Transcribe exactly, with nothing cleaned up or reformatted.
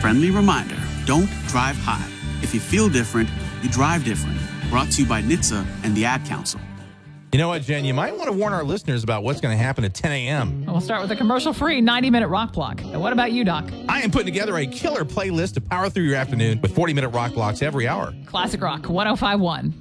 Friendly reminder, don't drive high. If you feel different, you drive different. Brought to you by N H T S A and the Ad Council. You know what, Jen? You might want to warn our listeners about what's going to happen at ten a.m. We'll start with a commercial-free ninety-minute rock block. And what about you, Doc? I am putting together a killer playlist to power through your afternoon with forty-minute rock blocks every hour. Classic Rock one oh five point one.